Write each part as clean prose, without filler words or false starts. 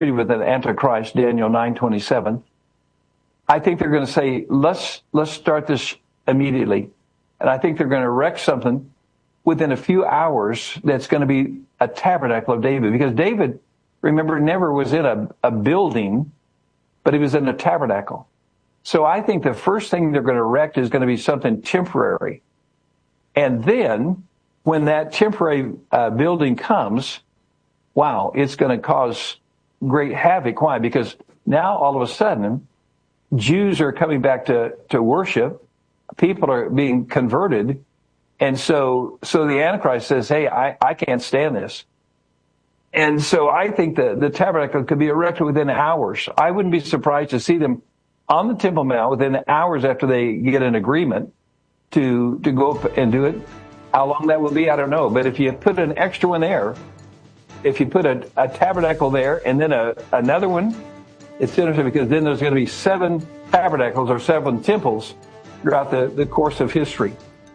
with an Antichrist, Daniel 9:27. I think they're going to say, let's start this immediately. And I think they're going to erect something within a few hours that's going to be a tabernacle of David. Because David, remember, never was in a building, but he was in a tabernacle. So I think the first thing they're going to erect is going to be something temporary. And then when that temporary building comes, wow, it's going to cause great havoc. Why? Because now all of a sudden, Jews are coming back to worship. People are being converted. And so the Antichrist says, hey, I can't stand this. And so I think the tabernacle could be erected within hours. I wouldn't be surprised to see them on the Temple Mount within hours after they get an agreement to go up and do it. How long that will be, I don't know. But if you put an extra one there, if you put a tabernacle there and then another one, it's interesting because then there's going to be 7 tabernacles or 7 temples throughout the course of history.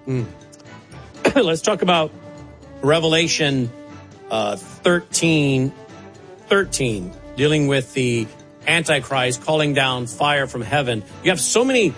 Let's talk about Revelation 13, dealing with the Antichrist calling down fire from heaven. You have so many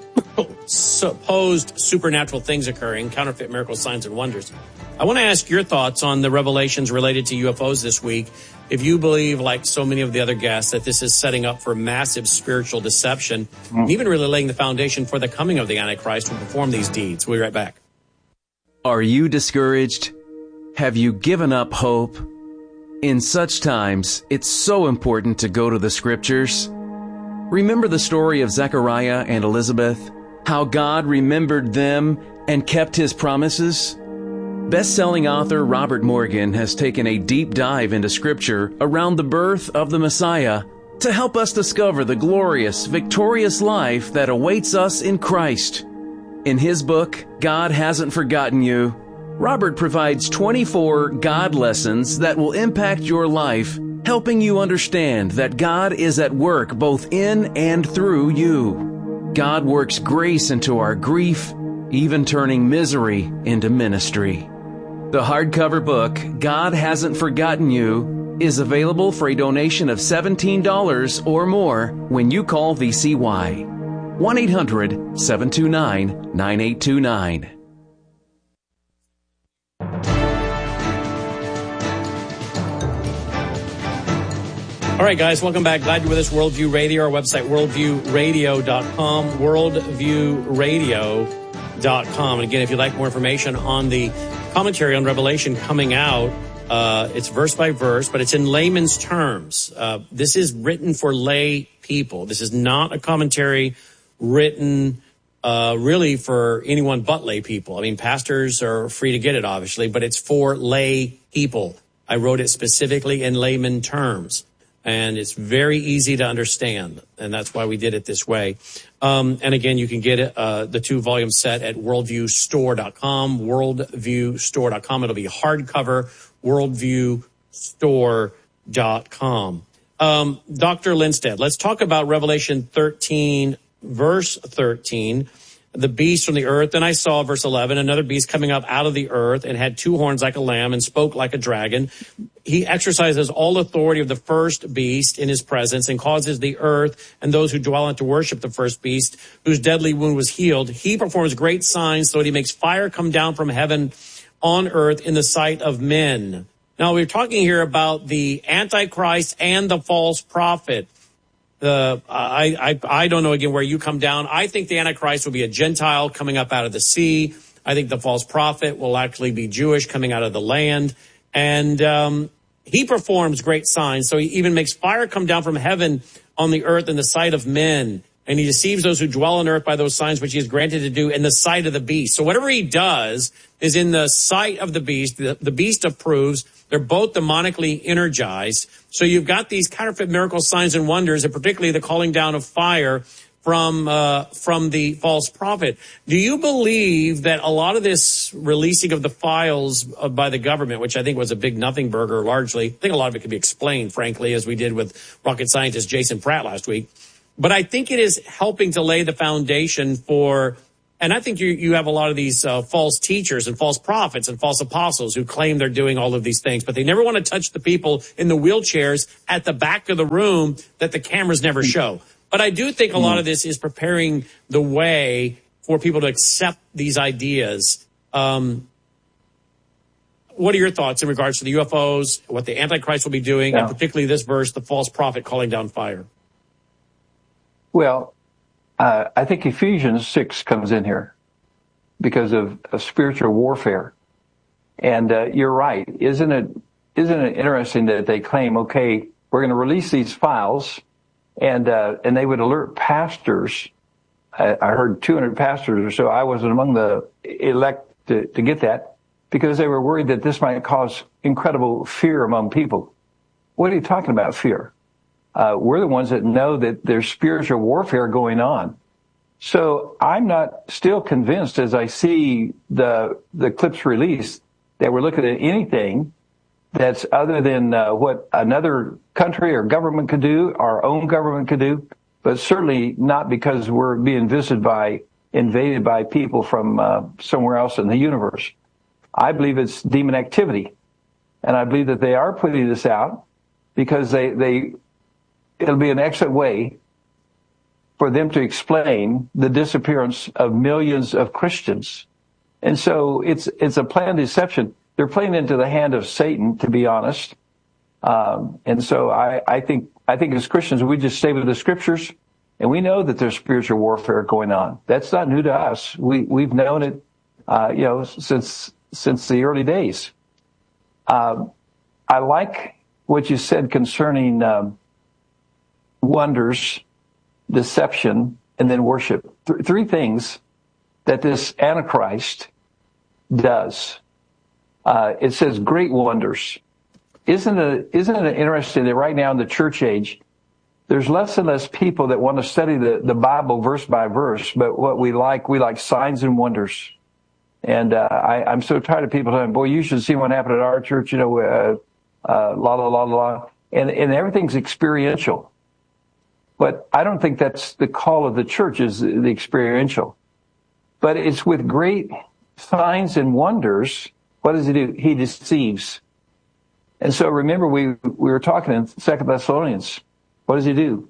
supposed supernatural things occurring, counterfeit miracles, signs, and wonders. I want to ask your thoughts on the revelations related to UFOs this week. If you believe, like so many of the other guests, that this is setting up for massive spiritual deception, and even really laying the foundation for the coming of the Antichrist to perform these deeds. We'll be right back. Are you discouraged? Have you given up hope? In such times, it's so important to go to the scriptures. Remember the story of Zechariah and Elizabeth? How God remembered them and kept his promises? Best-selling author Robert Morgan has taken a deep dive into scripture around the birth of the Messiah to help us discover the glorious, victorious life that awaits us in Christ. In his book, God Hasn't Forgotten You, Robert provides 24 God lessons that will impact your life, helping you understand that God is at work both in and through you. God works grace into our grief, even turning misery into ministry. The hardcover book, God Hasn't Forgotten You, is available for a donation of $17 or more when you call VCY. 1-800-729-9829. All right, guys, welcome back. Glad you're with us. Worldview Radio, our website, worldviewradio.com, worldviewradio.com. And again, if you'd like more information on the commentary on Revelation coming out, it's verse by verse, but it's in layman's terms. This is written for lay people. This is not a commentary written really for anyone but lay people. I mean, pastors are free to get it, obviously, but it's for lay people. I wrote it specifically in layman terms. And it's very easy to understand, and that's why we did it this way. And again, you can get it, the 2-volume set at worldviewstore.com, worldviewstore.com. It'll be hardcover, worldviewstore.com. Dr. Lindstedt, let's talk about Revelation 13, verse 13. The beast from the earth. Then I saw, verse 11, another beast coming up out of the earth and had 2 horns like a lamb and spoke like a dragon. He exercises all authority of the first beast in his presence and causes the earth and those who dwell on to worship the first beast, whose deadly wound was healed. He performs great signs so that he makes fire come down from heaven on earth in the sight of men. Now, we're talking here about the Antichrist and the false prophet. I don't know, again, where you come down. I think the Antichrist will be a Gentile coming up out of the sea. I think the false prophet will actually be Jewish coming out of the land. And he performs great signs. So he even makes fire come down from heaven on the earth in the sight of men. And he deceives those who dwell on earth by those signs which he is granted to do in the sight of the beast. So whatever he does is in the sight of the beast. The beast approves. They're both demonically energized. So you've got these counterfeit miracles, signs, and wonders, and particularly the calling down of fire from the false prophet. Do you believe that a lot of this releasing of the files by the government, which I think was a big nothing burger largely, I think a lot of it could be explained, frankly, as we did with rocket scientist Jason Pratt last week. But I think it is helping to lay the foundation for And I think you have a lot of these false teachers and false prophets and false apostles who claim they're doing all of these things, but they never want to touch the people in the wheelchairs at the back of the room that the cameras never show. But I do think a lot of this is preparing the way for people to accept these ideas. What are your thoughts in regards to the UFOs, what the Antichrist will be doing, and particularly this verse, the false prophet calling down fire? Well, I think Ephesians 6 comes in here because of spiritual warfare. And you're right. Isn't it interesting that they claim, okay, we're going to release these files, and they would alert pastors. I heard 200 pastors or so. I wasn't among the elect to get that, because they were worried that this might cause incredible fear among people. What are you talking about, fear? We're the ones that know that there's spiritual warfare going on. So I'm not still convinced, as I see the clips released, that we're looking at anything that's other than what another country or government could do, our own government could do, but certainly not because we're being invaded by people from somewhere else in the universe. I believe it's demon activity, and I believe that they are putting this out because it'll be an excellent way for them to explain the disappearance of millions of Christians. And so it's a planned deception. They're playing into the hand of Satan, to be honest. And so I think as Christians, we just stay with the scriptures, and we know that there's spiritual warfare going on. That's not new to us. We've known it, since the early days. I like what you said concerning wonders, deception, and then worship. Three things that this Antichrist does. It says great wonders. Isn't it interesting that right now in the church age, there's less and less people that want to study the Bible verse by verse, but what we like signs and wonders. And I'm so tired of people saying, boy, you should see what happened at our church, la, la, la, la. And everything's experiential. But I don't think that's the call of the church, is the experiential. But it's with great signs and wonders. What does he do? He deceives. And so remember, we were talking in 2 Thessalonians. What does he do?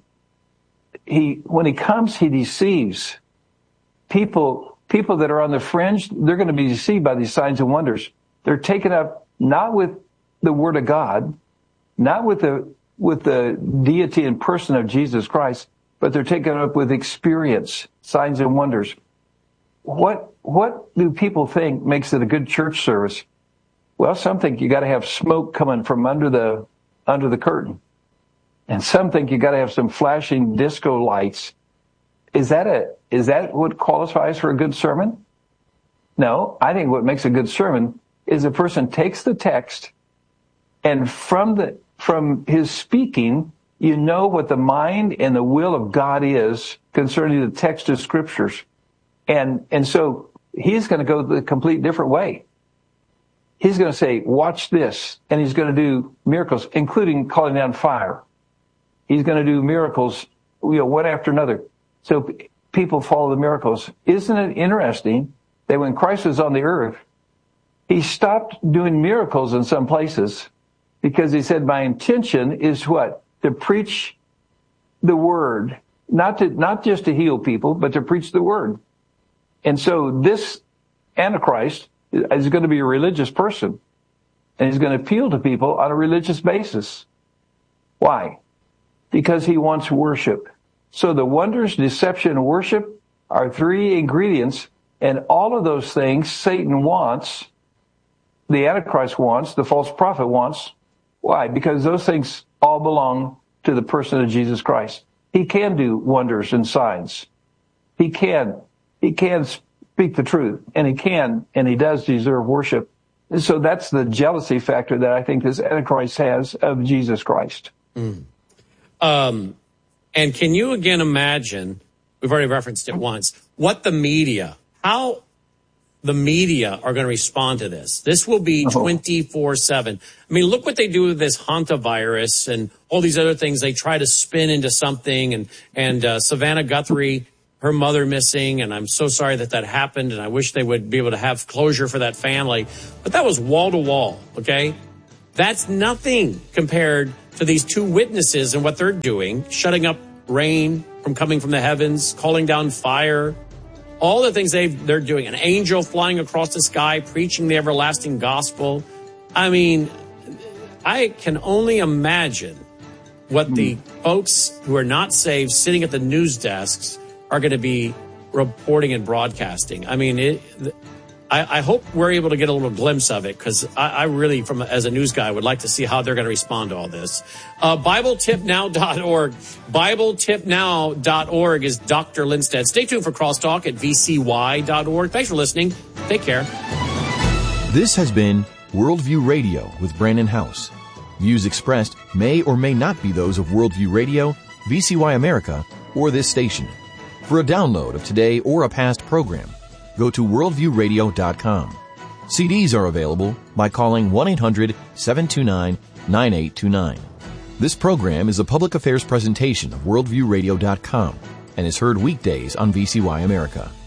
When he comes, he deceives. People that are on the fringe, they're going to be deceived by these signs and wonders. They're taken up not with the Word of God, not with the deity and person of Jesus Christ, but they're taken up with experience, signs and wonders. What do people think makes it a good church service? Well, some think you got to have smoke coming from under the curtain, and some think you got to have some flashing disco lights. Is that what qualifies for a good sermon? No, I think what makes a good sermon is a person takes the text, and from his speaking, you know what the mind and the will of God is concerning the text of scriptures. And so he's going to go the complete different way. He's going to say, watch this, and he's going to do miracles, including calling down fire. He's going to do miracles, one after another. So people follow the miracles. Isn't it interesting that when Christ was on the earth, he stopped doing miracles in some places because he said, my intention is what? To preach the word, not just to heal people, but to preach the word. And so this Antichrist is going to be a religious person, and he's going to appeal to people on a religious basis. Why? Because he wants worship. So the wonders, deception, and worship are three ingredients, and all of those things Satan wants, the Antichrist wants, the false prophet wants. Why? Because those things all belong to the person of Jesus Christ. He can do wonders and signs. He can speak the truth, and he does deserve worship. And so that's the jealousy factor that I think this Antichrist has of Jesus Christ. And can you again imagine, we've already referenced it once, how the media are going to respond to this? This will be 24/7. I mean, look what they do with this hantavirus and all these other things they try to spin into something. And Savannah Guthrie, her mother missing, and I'm so sorry that that happened, and I wish they would be able to have closure for that family. But that was wall to wall, okay? That's nothing compared to these two witnesses and what they're doing, shutting up rain from coming from the heavens, calling down fire, all the things they're doing, an angel flying across the sky, preaching the everlasting gospel. I mean, I can only imagine what the folks who are not saved sitting at the news desks are going to be reporting and broadcasting. I mean, I hope we're able to get a little glimpse of it, because I really, as a news guy, would like to see how they're going to respond to all this. BibleTipNow.org. BibleTipNow.org is Dr. Lindstedt. Stay tuned for Crosstalk at VCY.org. Thanks for listening. Take care. This has been Worldview Radio with Brandon House. Views expressed may or may not be those of Worldview Radio, VCY America, or this station. For a download of today or a past program, go to worldviewradio.com. CDs are available by calling 1-800-729-9829. This program is a public affairs presentation of worldviewradio.com and is heard weekdays on VCY America.